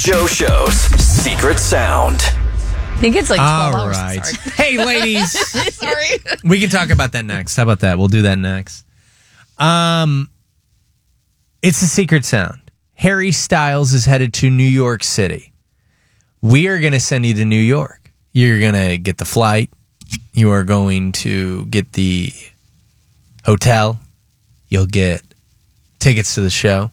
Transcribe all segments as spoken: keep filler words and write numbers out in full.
Joe Show's secret sound. I think it's like twelve All hours. right. Sorry. Hey, ladies. Sorry. We can talk about that next. How about that? We'll do that next. Um, it's a secret sound. Harry Styles is headed to New York City. We are going to send you to New York. You're going to get the flight. You are going to get the hotel. You'll get tickets to the show.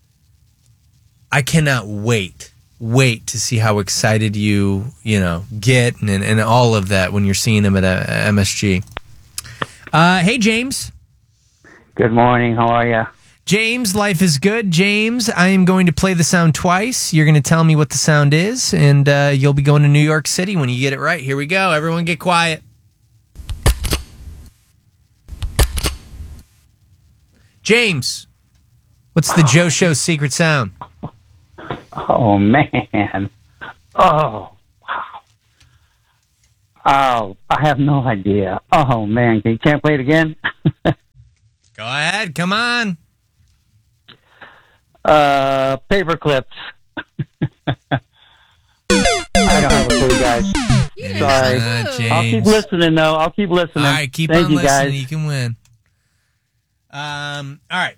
I cannot wait, wait to see how excited you, you know, get and, and all of that when you're seeing him at uh, M S G. Uh, hey, James. Good morning. How are you? James, life is good. James, I am going to play the sound twice. You're going to tell me what the sound is, and uh, you'll be going to New York City when you get it right. Here we go. Everyone get quiet. James, what's the Joe Show secret sound? Oh, man. Oh, wow. Oh, I have no idea. Oh, man. You can't play it again? Go ahead. Come on. Uh, paper clips. I don't have a clue, guys. Sorry. Uh, James. I'll keep listening, though. I'll keep listening. All right, keep Thank on you, listening. guys. You can win. Um. All right.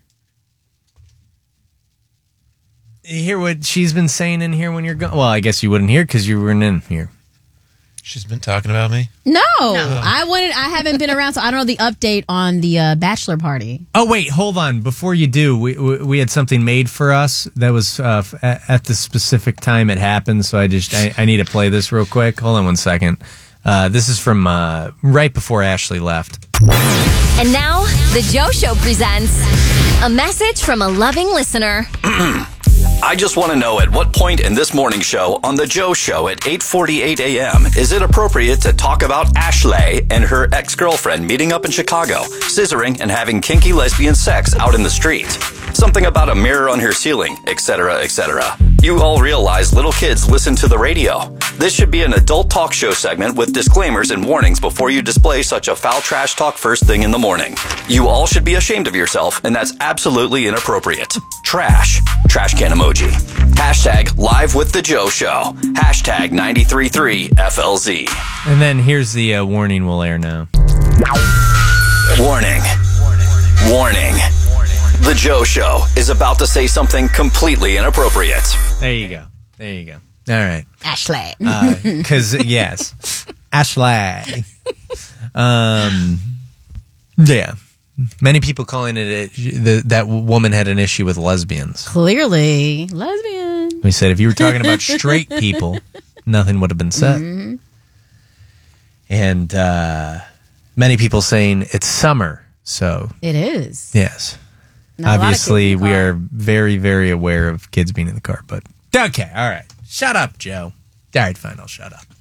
You hear what she's been saying in here when you're going? Well, I guess you wouldn't hear because you weren't in here. She's been talking about me? No, I wanted. I haven't been around, so I don't know the update on the uh, bachelor party. Oh, wait, hold on. Before you do, we we, we had something made for us that was uh, f- at, at the specific time it happened, so I just I, I need to play this real quick. Hold on one second. Uh, this is from uh, right before Ashley left. And now, The Joe Show presents a message from a loving listener. I just want to know at what point in this morning show on The Joe Show at eight forty-eight a.m. is it appropriate to talk about Ashley and her ex-girlfriend meeting up in Chicago, scissoring and having kinky lesbian sex out in the street. Something about a mirror on her ceiling, et cetera, et cetera. You all realize little kids listen to the radio. This should be an adult talk show segment with disclaimers and warnings before you display such a foul trash talk first thing in the morning. You all should be ashamed of yourself, and that's absolutely inappropriate. Trash. Trash can emoji. Hashtag live with the Joe Show. Hashtag ninety-three point three F L Z. And then here's the uh, warning we'll air now. Warning. Warning. The Joe Show is about to say something completely inappropriate. There you go. There you go. All right. Ashley. Because, uh, yes. Ashley. Um, yeah. Many people calling it a, the, that woman had an issue with lesbians. Clearly, lesbian. We said if you were talking about straight people, nothing would have been said. Mm-hmm. And uh, many people saying it's summer. So, It is. yes. Not a lot of Obviously, kids in the we car. are very, very aware of kids being in the car. But, okay. All right. Shut up, Joe. All right, fine. I'll shut up.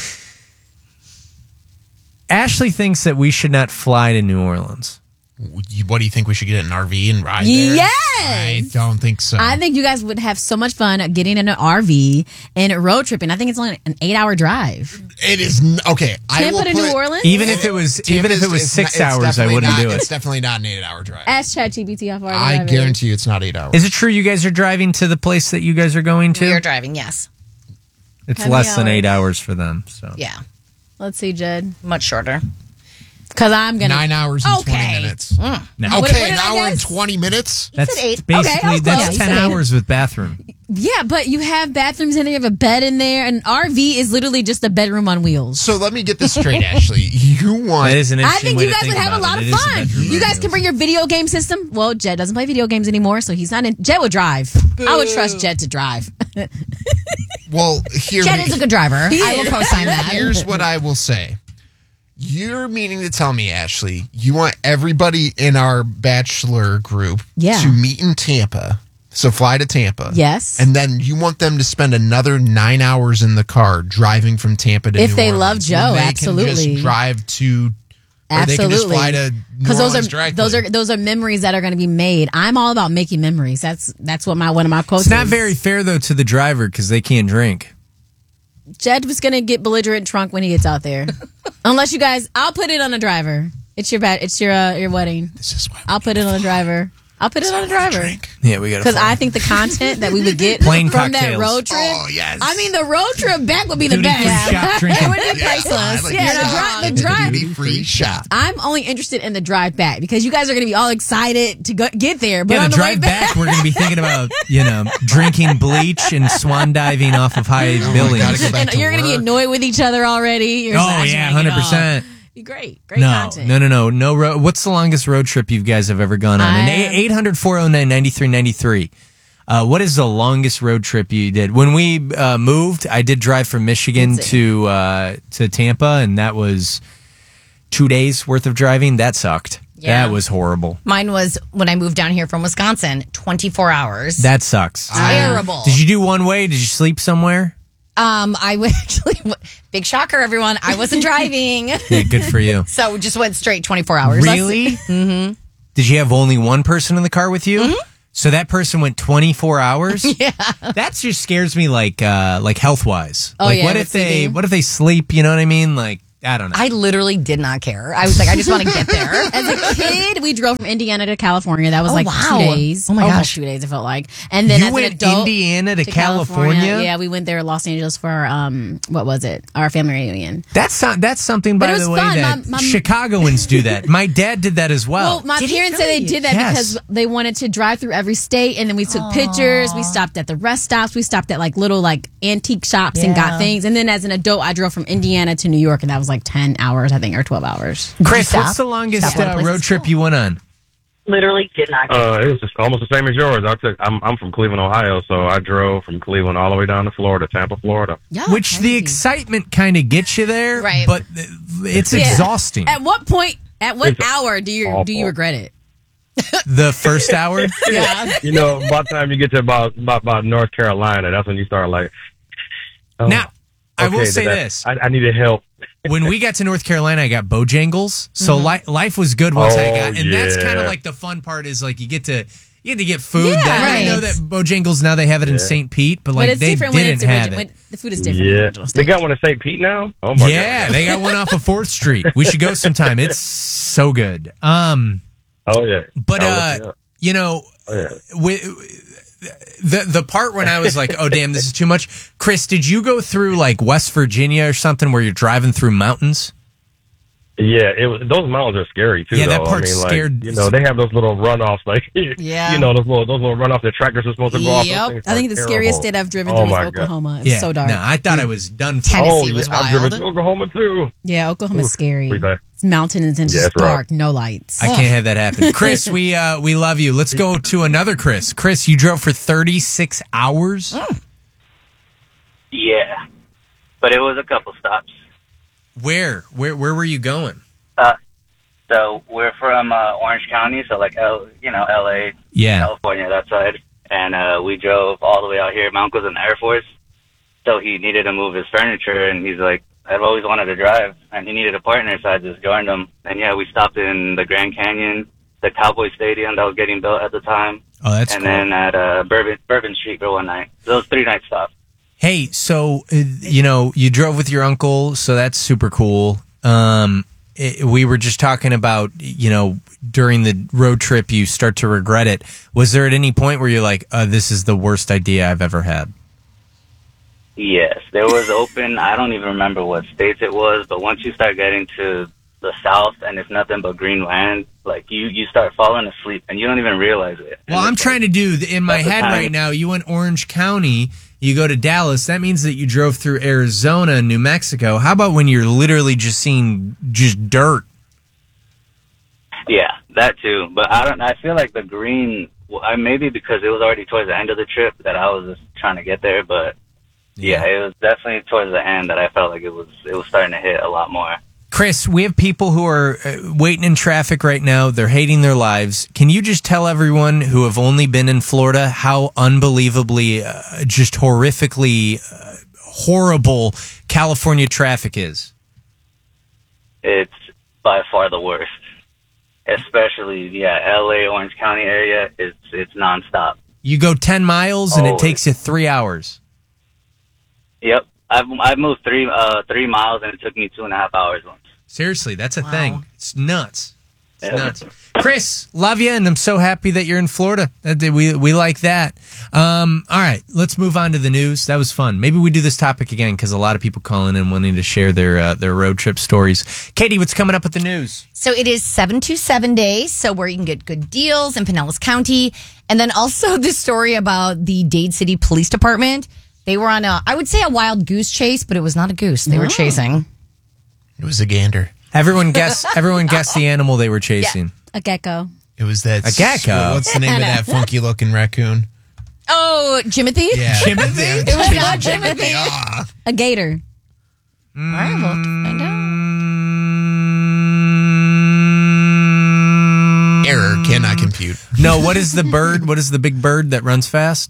Ashley thinks that we should not fly to New Orleans. What do you think? We should get an R V and ride there? Yes! I don't think so. I think you guys would have so much fun getting in an R V and road tripping. I think it's only an eight-hour drive. It is n- okay. I Tampa will to put, New Orleans? Even if it was, even if it was It's six not- it's hours, I definitely wouldn't not- do it. It's definitely not an eight-hour drive. Ask ChatGPT how far the I drive guarantee you, it's not eight hours. Is it true you guys are driving to the place that you guys are going to? We are driving, yes. It's How many less than hours? eight hours for them. So Yeah. is. Let's see, Jed. Much shorter. Because I'm going to. Nine hours and Okay. twenty minutes. No. What- what Okay, did an I hour and guess? twenty minutes. That's said eight. basically Okay, I was that's close. You ten said eight. hours with bathroom. Yeah, but you have bathrooms in there, you have a bed in there. An R V is literally just a bedroom on wheels. So let me get this straight, Ashley. You want That is an I interesting think way you to guys think would have a about lot it. of It is a fun. bedroom You guys on can bring wheels. your video game system. Well, Jed doesn't play video games anymore, so he's not in. Jed would drive. I would trust Jed to drive. well here. Jed is a good driver. He I will is. co-sign that. Here's what I will say. You're meaning to tell me, Ashley, you want everybody in our bachelor group Yeah. to meet in Tampa. So fly to Tampa. Yes. And then you want them to spend another nine hours in the car driving from Tampa to If New they Orleans. love Joe, when they absolutely. Can just drive to. Or Absolutely. they can just fly to New Because those Orleans are directly. those are those are memories that are going to be made. I'm all about making memories. That's that's what my one of my quotes. It's not is. very fair though to the driver because they can't drink. Jed was going to get belligerent drunk when he gets out there. Unless you guys, I'll put it on the driver. It's your bad. It's your uh, your wedding. This is why we I'll put it on the driver. I'll put it on the driver. Yeah, we got Because I think the content that we would get Plain from that cocktails. road trip. Oh, yes. I mean, the road trip back would be the Duty best. free shop drinking. It would be Yeah, priceless. I like yeah, the the, shop. dri- the drive. Duty free shop. I'm only interested in the drive back because you guys are going to be all excited to go, get there. But Yeah, on the the way drive back, we're going to be thinking about, you know, drinking bleach and swan diving off of high Oh, buildings. gotta go back and to you're going to be work. annoyed with each other already. You're Oh, just, I just yeah, wanna one get hundred percent. off. Be great. Great No, content. no, no, no, no road. What's the longest road trip you guys have ever gone on? I- And eight hundred, four oh nine, ninety-three ninety-three. Uh, what is the longest road trip you did? When we uh, moved, I did drive from Michigan Let's to uh, to Tampa, and that was two days worth of driving. That sucked. Yeah. That was horrible. Mine was when I moved down here from Wisconsin, twenty-four hours. That sucks. terrible. Did you do one way? Did you sleep somewhere? Um, I would actually, big shocker, everyone. I wasn't driving. Yeah, good for you. So just went straight twenty-four hours. Really? Mm-hmm. Did you have only one person in the car with you? Mm-hmm. So that person went twenty-four hours? Yeah. That just scares me like uh like health wise. Oh, like yeah, what with if they sleeping. what if they sleep, you know what I mean? Like I don't know. I literally did not care. I was like, I just want to get there. As a kid, we drove from Indiana to California. That was Oh, like wow. two days. Oh, my Almost gosh. two days, it felt like. And then You as went an adult, Indiana to California? Yeah, we went there to Los Angeles for our, um, what was it? Our family reunion. That's not, that's something by But it was the way fun. that My- my- Chicagoans do that. My dad did that as well. Well, my Did he parents said really? they did that Yes. because they wanted to drive through every state, and then we took pictures. We stopped at the rest stops. We stopped at like little like antique shops and got Yeah. things. And then as an adult, I drove from Indiana to New York, and that was like ten hours, I think, or twelve hours. Chris, Stop. what's the longest Stop. uh, road trip you went on? Literally did not get Uh, it was just almost the same as yours. I took. I'm I'm from Cleveland, Ohio, so I drove from Cleveland all the way down to Florida, Tampa, Florida. Yeah, Which the crazy. excitement kind of gets you there, Right. but it's Yeah. exhausting. At what point? At what It's hour do you do you awful. regret it? The first hour? Yeah. You know, by the time you get to about about, about North Carolina, that's when you start like. Oh, Now, I will okay, say that- this. I, I needed help. When we got to North Carolina, I got Bojangles. So li- life was good once I Oh, got, and that's yeah. kind of like the fun part is like you get to you get to get food. Yeah, that, I right. know that Bojangles now they have it in Saint Pete, but like but it's they different when didn't it's have original. it. When the food is different. in Yeah, original they state. got one in Saint Pete now. Oh my Yeah, god. they got one off of Fourth Street. We should go sometime. It's so good. Um, Oh yeah. but I'll look it uh, up. you know, Oh, yeah. wi- the the part when I was like, oh damn, this is too much. Chris, did you go through like West Virginia or something where you're driving through mountains? Yeah, it was. Those mountains are scary too. Yeah, that though. part I mean, like, scared- You know, they have those little runoffs, like Yeah. you know, those little those little runoffs that tractors are supposed to go off. Those Yep. things I think are the scariest terrible. state I've driven Oh through my is God. Oklahoma. It's Yeah, so dark. No, I thought I was done. For. Tennessee Oh, was yeah, I've driven wild. to Oklahoma too. Yeah, Oklahoma's Oof, scary. pretty bad. It's mountains and Yeah, just it's rough. dark, no lights. I can't have that happen. Chris, we uh, we love you. Let's go to another Chris. Chris, you drove for thirty-six hours? Yeah, but it was a couple stops. Where? Where where were you going? Uh, so we're from uh, Orange County, so like L, you know, L A, Yeah. California, that side, and uh, we drove all the way out here. My uncle's in the Air Force, so he needed to move his furniture, and he's like, I've always wanted to drive, and he needed a partner, so I just joined him. And yeah, we stopped in the Grand Canyon, the Cowboy Stadium that was getting built at the time, Oh, that's and cool. then at uh, Bourbon Bourbon Street for one night. So those three night stops. Hey, so uh, you know, you drove with your uncle, so that's super cool. Um it, we were just talking about, you know, during the road trip you start to regret it. Was there at any point where you're like, uh, this is the worst idea I've ever had? Yes, there was open. I don't even remember what states it was, but once you start getting to the south and it's nothing but green land, like you, you start falling asleep and you don't even realize it. Well, I'm trying to do in my That's the head time. right now. You went Orange County, you go to Dallas. That means that you drove through Arizona and New Mexico. How about when you're literally just seeing just dirt? Yeah, that too. But I don't. I feel like the green. Well, I maybe because it was already towards the end of the trip that I was just trying to get there. But yeah, it was definitely towards the end that I felt like it was it was starting to hit a lot more. Chris, we have people who are uh, waiting in traffic right now. They're hating their lives. Can you just tell everyone who have only been in Florida how unbelievably, uh, just horrifically uh, horrible California traffic is? It's by far the worst. Especially, yeah, L A, Orange County area, it's it's nonstop. You go ten miles and it Oh. takes you three hours. Yep, I've I've moved three uh three miles and it took me two and a half hours once. Seriously, that's a thing. It's nuts. It's nuts. Chris, love you, and I'm so happy that you're in Florida. That- that We we like that. Um, all right, let's move on to the news. That was fun. Maybe we do this topic again because a lot of people calling in wanting to share their uh, their road trip stories. Katie, what's coming up with the news? So it is seven two seven days, so where you can get good deals in Pinellas County. And then also this story about the Dade City Police Department. They were on a, I would say a wild goose chase, but it was not a goose they were chasing. It was a gander. Everyone guess. Everyone guessed the animal they were chasing. A gecko. It was that. A gecko? What's the name of that funky looking raccoon? Oh, Jimothy? Yeah. Jimothy? It was not Jimothy. Ah. A gator. All right, we'll have to find out. Error cannot compute. No, what is the bird? What is the big bird that runs fast?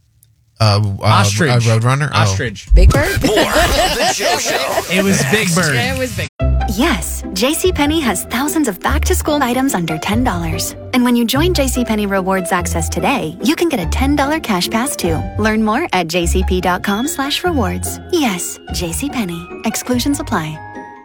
Uh, uh, Ostrich. A roadrunner. Oh. Ostrich. Big Bird? More of the Joe Show. It was Big Bird. It was big. Yes, JCPenney has thousands of back-to-school items under ten dollars. And when you join JCPenney Rewards Access today, you can get a ten dollars cash pass too. Learn more at jcp.com slash rewards. Yes, JCPenney. Exclusions apply.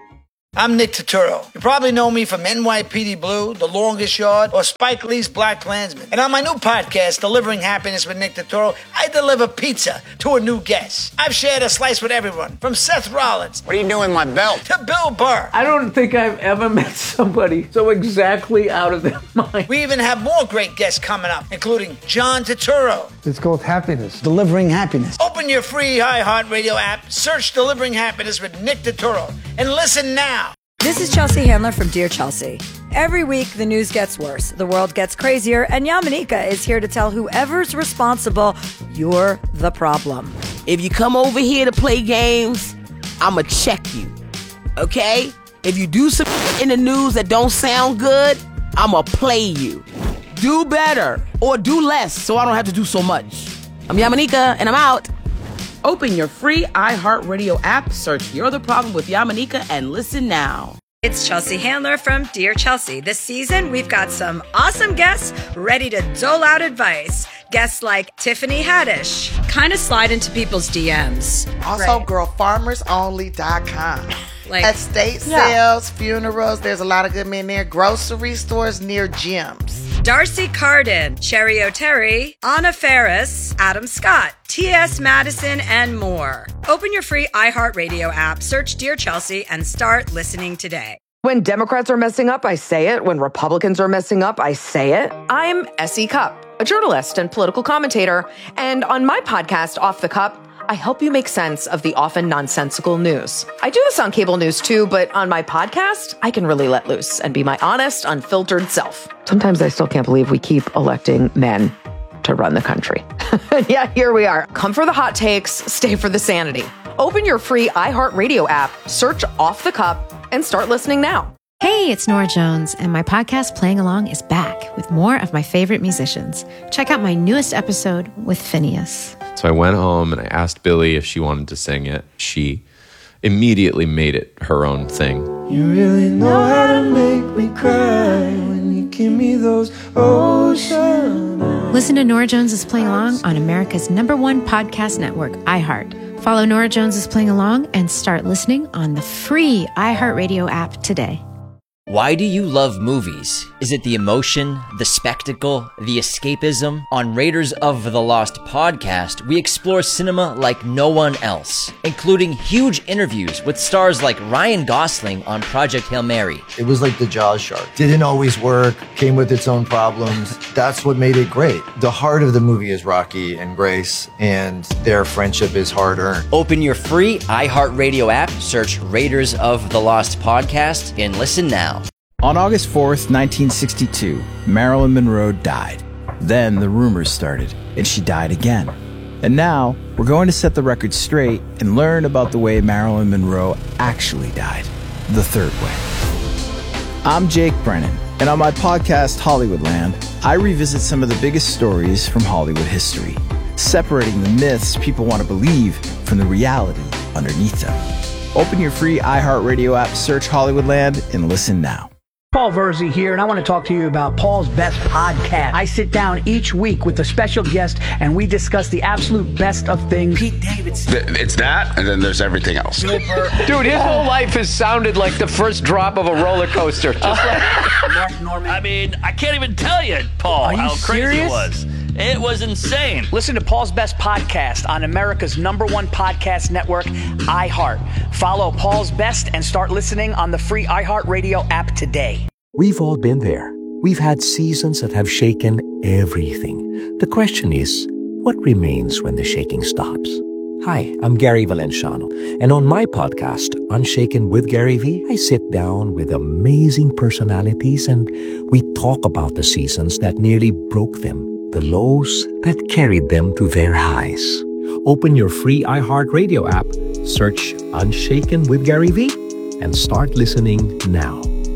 I'm Nick Turturro. You probably know me from N Y P D Blue, The Longest Yard, or Spike Lee's Black Klansman. And on my new podcast, Delivering Happiness with Nick Turturro, I deliver pizza to a new guest. I've shared a slice with everyone, from Seth Rollins. What are you doing with my belt? To Bill Burr. I don't think I've ever met somebody so exactly out of their mind. We even have more great guests coming up, including John Turturro. It's called Happiness. Delivering Happiness. Open your free iHeartRadio app, search Delivering Happiness with Nick Turturro, and listen now. This is Chelsea Handler from Dear Chelsea. Every week, the news gets worse, the world gets crazier, and Yamanika is here to tell whoever's responsible, you're the problem. If you come over here to play games, I'ma check you, okay? If you do some in the news that don't sound good, I'ma play you. Do better, or do less, so I don't have to do so much. I'm Yamanika, and I'm out. Open your free iHeartRadio app, search You're the Problem with Yamanika, and listen now. It's Chelsea Handler from Dear Chelsea. This season, we've got some awesome guests ready to dole out advice. Guests like Tiffany Haddish, kind of slide into people's D Ms. Also, Right. girl farmers only dot com. Like- Estate Yeah. sales, funerals, there's a lot of good men there. Grocery stores near gyms. Darcy Carden, Cherry O'Terry, Anna Ferris, Adam Scott, T S Madison, and more. Open your free iHeartRadio app, search Dear Chelsea, and start listening today. When Democrats are messing up, I say it. When Republicans are messing up, I say it. I'm Essie Cupp, a journalist and political commentator. And on my podcast, Off the Cup, I help you make sense of the often nonsensical news. I do this on cable news too, but on my podcast, I can really let loose and be my honest, unfiltered self. Sometimes I still can't believe we keep electing men to run the country. Yeah, here we are. Come for the hot takes, stay for the sanity. Open your free iHeartRadio app, search Off the Cup, and start listening now. Hey, it's Nora Jones, and my podcast Playing Along is back with more of my favorite musicians. Check out my newest episode with Phineas. So I went home and I asked Billy if she wanted to sing it. She immediately made it her own thing. You really know how to make me cry when you give me those ocean eyes. Listen to Nora Jones is Playing Along on America's number one podcast network, iHeart. Follow Nora Jones is Playing Along and start listening on the free iHeartRadio app today. Why do you love movies? Is it the emotion, the spectacle, the escapism? On Raiders of the Lost podcast, we explore cinema like no one else, including huge interviews with stars like Ryan Gosling on Project Hail Mary. It was like the Jaws shark. Didn't always work, came with its own problems. That's what made it great. The heart of the movie is Rocky and Grace, and their friendship is hard-earned. Open your free iHeartRadio app, search Raiders of the Lost podcast, and listen now. On August fourth, nineteen sixty-two, Marilyn Monroe died. Then the rumors started, and she died again. And now, we're going to set the record straight and learn about the way Marilyn Monroe actually died. The third way. I'm Jake Brennan, and on my podcast, Hollywoodland, I revisit some of the biggest stories from Hollywood history, separating the myths people want to believe from the reality underneath them. Open your free iHeartRadio app, search Hollywoodland, and listen now. Paul Verzi here, and I want to talk to you about Paul's Best Podcast. I sit down each week with a special guest, and we discuss the absolute best of things. Pete Davidson. It's that, and then there's everything else. Dude, his whole life has sounded like the first drop of a roller coaster. Just like Mark Norman. I mean, I can't even tell you, Paul, Are you how crazy serious? it was. It was insane. Listen to Paul's Best Podcast on America's number one podcast network, iHeart. Follow Paul's Best and start listening on the free iHeartRadio app today. We've all been there. We've had seasons that have shaken everything. The question is, what remains when the shaking stops? Hi, I'm Gary Valenciano, and on my podcast, Unshaken with Gary V, I sit down with amazing personalities and we talk about the seasons that nearly broke them, the lows that carried them to their highs. Open your free iHeartRadio app, search Unshaken with Gary V, and start listening now.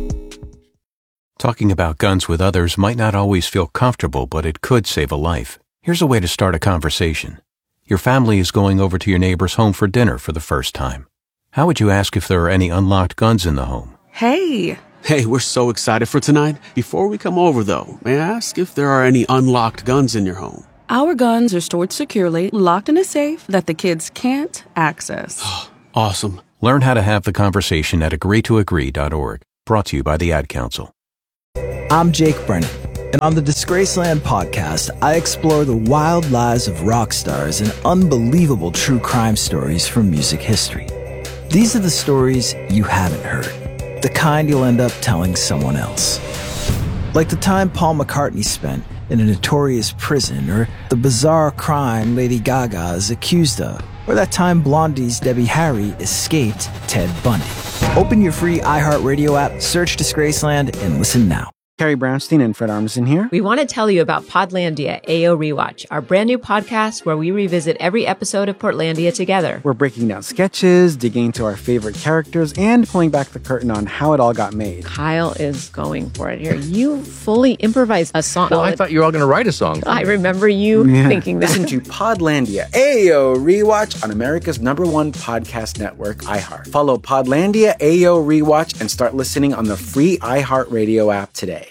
Talking about guns with others might not always feel comfortable, but it could save a life. Here's a way to start a conversation. Your family is going over to your neighbor's home for dinner for the first time. How would you ask if there are any unlocked guns in the home? Hey! Hey, we're so excited for tonight. Before we come over, though, may I ask if there are any unlocked guns in your home? Our guns are stored securely, locked in a safe that the kids can't access. Awesome. Learn how to have the conversation at agree to agree dot org. Brought to you by the Ad Council. I'm Jake Brennan, and on the Disgraceland podcast, I explore the wild lives of rock stars and unbelievable true crime stories from music history. These are the stories you haven't heard, the kind you'll end up telling someone else. Like the time Paul McCartney spent in a notorious prison, or the bizarre crime Lady Gaga is accused of, or that time Blondie's Debbie Harry escaped Ted Bundy. Open your free iHeartRadio app, search Disgraceland, and listen now. Carrie Brownstein and Fred Armisen here. We want to tell you about Podlandia A O Rewatch, our brand new podcast where we revisit every episode of Portlandia together. We're breaking down sketches, digging into our favorite characters, and pulling back the curtain on how it all got made. Kyle is going for it here. You fully improvised a song. Well, I thought you were all going to write a song. I remember you Yeah. thinking that. Listen to Podlandia A O Rewatch on America's number one podcast network, iHeart. Follow Podlandia A O Rewatch and start listening on the free iHeartRadio app today.